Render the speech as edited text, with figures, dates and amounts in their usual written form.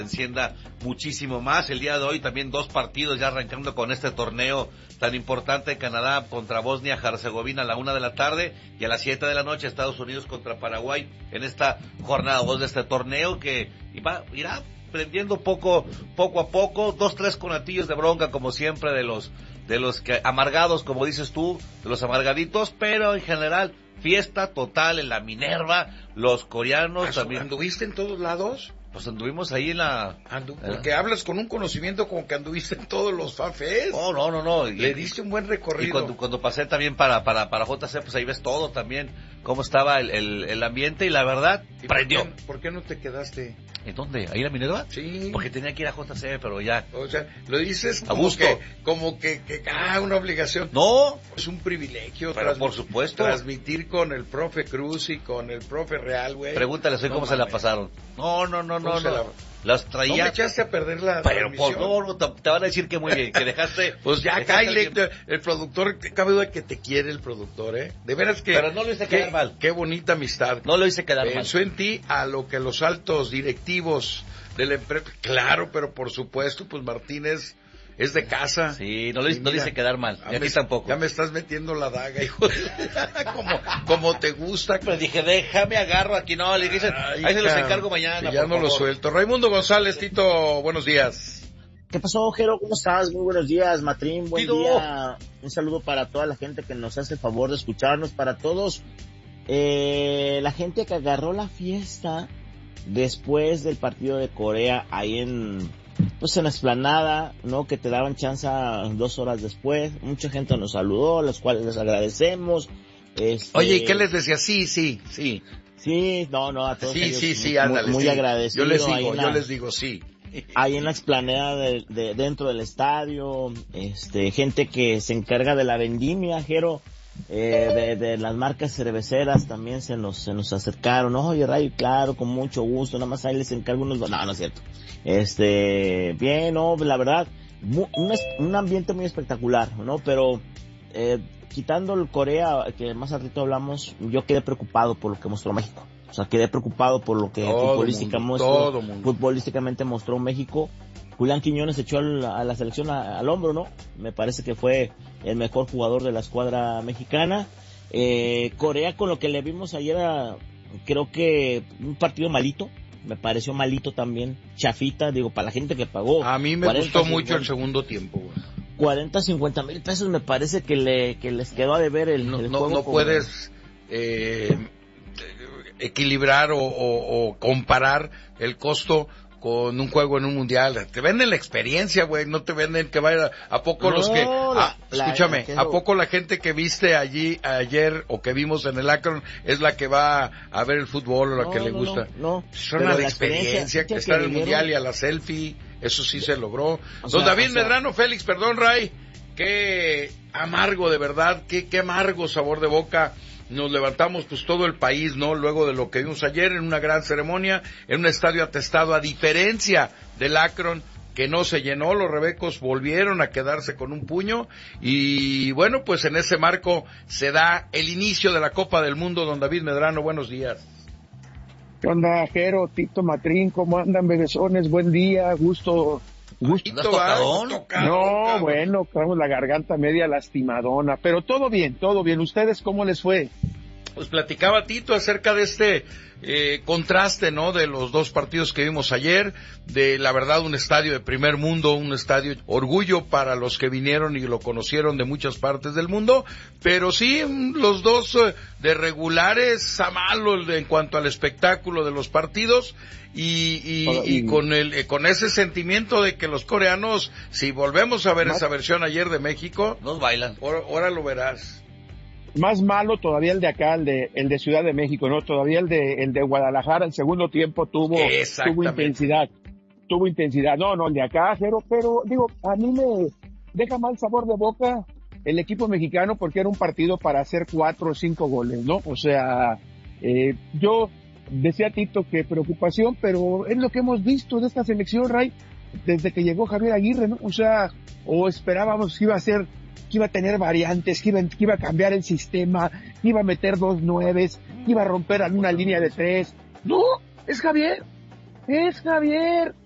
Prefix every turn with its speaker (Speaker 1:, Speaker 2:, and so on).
Speaker 1: encienda muchísimo más. El día de hoy también 2 partidos ya arrancando con este torneo tan importante. Canadá contra Bosnia-Herzegovina a la 1 de la tarde y a las 7 de la noche Estados Unidos contra Paraguay en esta jornada 2 de este torneo que irá prendiendo poco a poco, 2-3 conatillos de bronca como siempre de los que amargados, como dices tú, de los amargaditos, pero en general fiesta total en la Minerva. Los coreanos también.
Speaker 2: ¿Anduviste en todos lados?
Speaker 1: Pues anduvimos ahí en la...
Speaker 2: Porque hablas con un conocimiento como que anduviste en todos los FanFest.
Speaker 1: No.
Speaker 2: Le diste un buen recorrido.
Speaker 1: Y cuando pasé también para JC, pues ahí ves todo también, cómo estaba el ambiente, y la verdad, prendió.
Speaker 2: ¿Por qué no te quedaste?
Speaker 1: ¿En dónde? ¿Ahí en la Minerva?
Speaker 2: Sí.
Speaker 1: Porque tenía que ir a JC, pero ya.
Speaker 2: O sea, lo dices
Speaker 1: a gusto.
Speaker 2: Como que una obligación.
Speaker 1: No.
Speaker 2: Es un privilegio.
Speaker 1: Pero por supuesto.
Speaker 2: Transmitir con el profe Cruz y con el profe Real, güey.
Speaker 1: Pregúntales hoy cómo se la pasaron. No. Las traía.
Speaker 2: No me echaste a perder la
Speaker 1: Pero por te van a decir que muy bien, que dejaste.
Speaker 2: Pues ya, Kyle, el productor, cabe duda que te quiere el productor, ¿eh? De veras que.
Speaker 1: Pero no lo hice quedar mal.
Speaker 2: Qué bonita amistad.
Speaker 1: No lo hice quedar mal.
Speaker 2: Pensó en ti a lo que los altos directivos de la empresa. Claro, pero por supuesto, pues Martínez es de casa.
Speaker 1: Sí, no lo hice quedar mal. Y a ti tampoco.
Speaker 2: Ya me estás metiendo la daga, hijo. como te gusta.
Speaker 1: Pero dije, déjame agarro aquí. No, le dicen, ahí se los encargo mañana.
Speaker 2: Ya no lo suelto. Raimundo González, Tito, buenos días.
Speaker 3: ¿Qué pasó, Jero? ¿Cómo estás? Muy buenos días, Matrín. Buen
Speaker 1: Tito.
Speaker 3: día. Un saludo para toda la gente que nos hace el favor de escucharnos. Para todos, la gente que agarró la fiesta después del partido de Corea ahí en la explanada, ¿no? Que te daban chance 2 horas después. Mucha gente nos saludó, a los cuales les agradecemos.
Speaker 2: Oye, ¿y qué les decía? Sí.
Speaker 3: Sí, no, a todos ellos,
Speaker 2: sí, ándale.
Speaker 3: Muy agradecido.
Speaker 2: Yo les digo sí.
Speaker 3: Ahí en la explanada de dentro del estadio, gente que se encarga de la vendimia, Jero, de las marcas cerveceras también se nos acercaron. Oye, Ray, claro, con mucho gusto, nada más ahí les encargo unos... No es cierto. Bien, no, la verdad, un ambiente muy espectacular, ¿no? Pero, quitando el Corea, que más al ratito hablamos, yo quedé preocupado por lo que mostró México. O sea, quedé preocupado por lo que futbolísticamente mostró México. Julián Quiñones echó a la selección al hombro, ¿no? Me parece que fue el mejor jugador de la escuadra mexicana. Corea, con lo que le vimos ayer, creo que un partido malito. Me pareció malito también. Chafita, para la gente que pagó.
Speaker 2: A mí me gustó mucho el segundo tiempo, güey.
Speaker 3: 40-50 mil pesos me parece que les quedó a deber el juego.
Speaker 2: No puedes equilibrar o comparar el costo con un juego en un mundial. Te venden la experiencia, güey, no te venden que vaya a poco ¿a poco la gente que viste allí ayer o que vimos en el Akron es la que va a ver el fútbol o la que le gusta?
Speaker 3: No.
Speaker 2: Son la experiencia que está en el mundial y a la selfie, eso sí se logró. Don David Medrano, Félix, perdón, Ray, qué amargo de verdad, qué amargo sabor de boca. Nos levantamos pues todo el país, ¿no? Luego de lo que vimos ayer en una gran ceremonia, en un estadio atestado, a diferencia del Akron, que no se llenó, los rebecos volvieron a quedarse con un puño, y bueno, pues en ese marco se da el inicio de la Copa del Mundo. Don David Medrano, buenos días.
Speaker 4: ¿Qué onda, Jero, Tito, Matrín? ¿Cómo andan, bebesones? Buen día, gusto.
Speaker 2: ¿No tocadón?
Speaker 4: No, bueno, tenemos la garganta media lastimadona, pero todo bien. ¿Ustedes cómo les fue?
Speaker 2: Pues platicaba Tito acerca de este contraste, ¿no? De los 2 partidos que vimos ayer, de la verdad un estadio de primer mundo, un estadio orgullo para los que vinieron y lo conocieron de muchas partes del mundo, pero sí los 2 de regulares a malo en cuanto al espectáculo de los partidos. Y con ese sentimiento de que los coreanos, si volvemos a ver esa versión ayer de México,
Speaker 1: nos bailan.
Speaker 2: Ahora lo verás.
Speaker 4: Más malo todavía el de acá, el de Ciudad de México, ¿no? Todavía el de Guadalajara, el segundo tiempo tuvo intensidad. No, el de acá, pero digo, a mí me deja mal sabor de boca el equipo mexicano porque era un partido para hacer 4 o 5 goles, ¿no? O sea, yo decía Tito que preocupación, pero es lo que hemos visto de esta selección, Ray, desde que llegó Javier Aguirre, ¿no? O sea, o esperábamos que iba a tener variantes, que iba a cambiar el sistema, que iba a meter 2 9s, que iba a romper alguna línea de 3. No, es Javier.